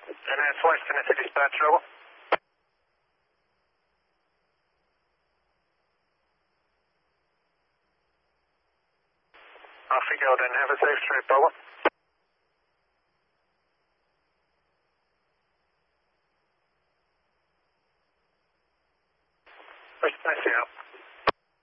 And that's Western City dispatch, over. Off you go then. Have a safe trip, over. Western City,